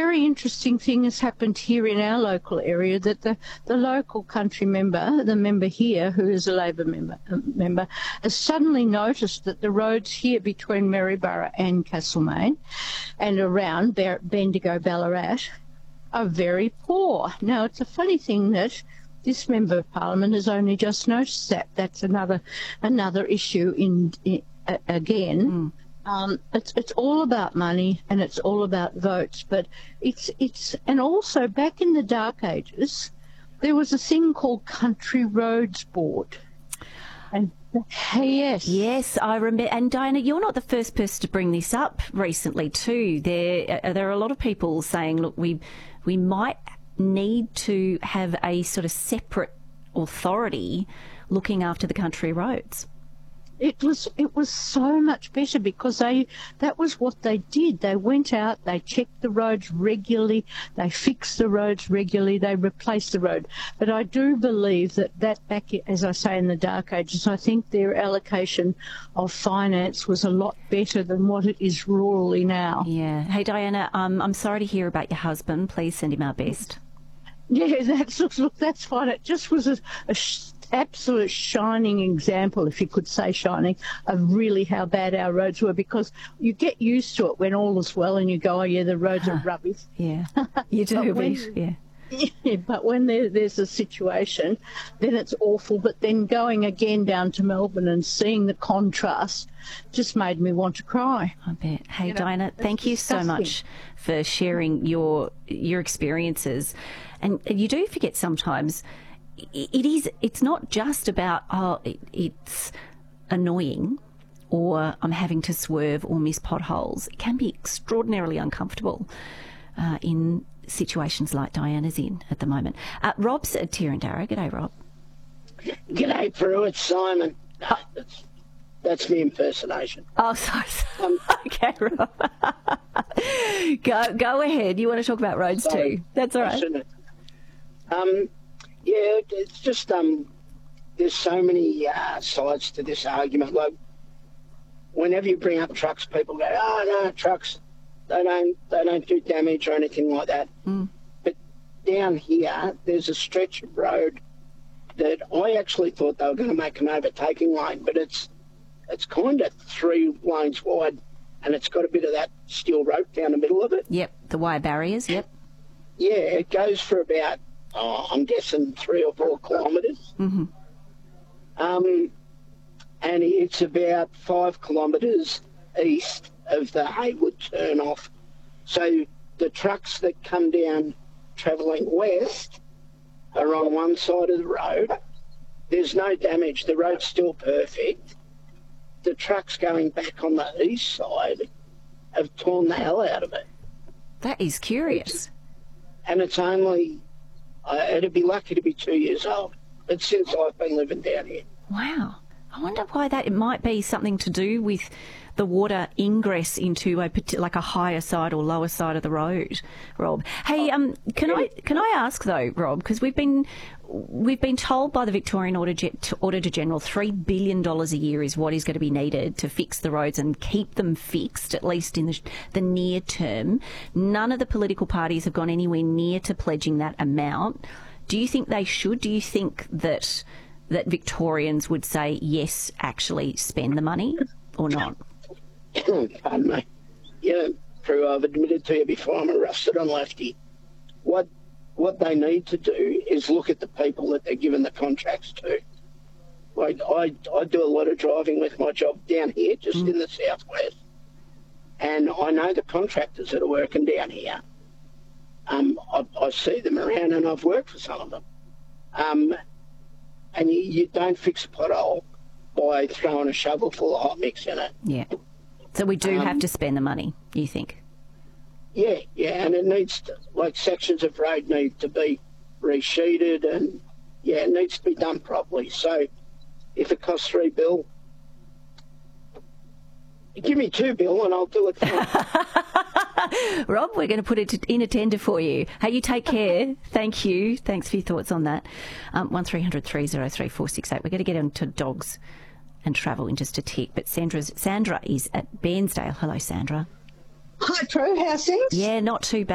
very interesting thing has happened here in our local area, that the local country member, the member here, who is a Labor member, has suddenly noticed that the roads here between Maryborough and Castlemaine and around Bendigo, Ballarat, are very poor. Now, it's a funny thing that this Member of Parliament has only just noticed that. That's another issue again. It's all about money and it's all about votes, but and also back in the dark ages, there was a thing called Country Roads Board. And yes, I remember. And Diana, you're not the first person to bring this up recently too. There are a lot of people saying, look, we might need to have a sort of separate authority looking after the country roads. It was so much better because that was what they did. They went out, they checked the roads regularly, they fixed the roads regularly, they replaced the road. But I do believe that back, as I say, in the dark ages, I think their allocation of finance was a lot better than what it is rurally now. Yeah. Hey, Diana, I'm sorry to hear about your husband. Please send him our best. Yeah, that's fine. It just was a absolute shining example, if you could say shining, of really how bad our roads were, because you get used to it when all is well and you go, oh yeah, the roads are rubbish. Yeah, you do. Yeah, but when there's a situation, then it's awful. But then going again down to Melbourne and seeing the contrast just made me want to cry. I bet. Hey, Diana, thank you so much for sharing your experiences. And you do forget sometimes, it's not just about, it's annoying or I'm having to swerve or miss potholes. It can be extraordinarily uncomfortable in situations like Diana's in at the moment. Rob's at Tirrandarra. G'day, Rob. G'day, Prue. It's Simon. No, that's me impersonation. Oh, sorry. Okay, Rob. Go ahead. You want to talk about roads too? That's all right. Yeah, it's just there's so many sides to this argument. Like, whenever you bring up trucks, people go, "Oh no, trucks, they don't do damage or anything like that." But down here, there's a stretch of road that I actually thought they were going to make an overtaking lane, but it's kind of 3 lanes wide, and it's got a bit of that steel rope down the middle of it. Yep, the wire barriers. Yep. Yeah, it goes for about, I'm guessing 3 or 4 kilometres. Mm-hmm. And it's about 5 kilometres east of the Haywood turn-off. So the trucks that come down travelling west are on one side of the road. There's no damage. The road's still perfect. The trucks going back on the east side have torn the hell out of it. That is curious. And it's only... it'd be lucky to be 2 years old. But since I've been living down here. Wow. I wonder why that. It might be something to do with the water ingress into a higher side or lower side of the road, Rob. Hey, can I ask though, Rob, because we've been told by the Victorian Auditor General $3 billion a year is what is going to be needed to fix the roads and keep them fixed, at least in the near term. None of the political parties have gone anywhere near to pledging that amount. Do you think they should? Do you think that Victorians would say, yes, actually spend the money or not? Pardon me. Yeah, Prue, I've admitted to you before I'm a rusted on lefty. What they need to do is look at the people that they're giving the contracts to. Like, I do a lot of driving with my job down here, just in the southwest. And I know the contractors that are working down here. I see them around and I've worked for some of them. And you don't fix a pothole by throwing a shovel full of hot mix in it. Yeah. So we do have to spend the money, you think? Yeah, and it needs to, like, sections of road need to be resheeted and, yeah, it needs to be done properly. So if it costs $3 billion, give me $2 billion and I'll do it. Rob, we're going to put it in a tender for you. Hey, you take care. Thank you. Thanks for your thoughts on that. 1300 303 468. We're going to get into dogs and travel in just a tick. But Sandra is at Bairnsdale. Hello, Sandra. Hi, Prue. How's things? Yeah, not too bad.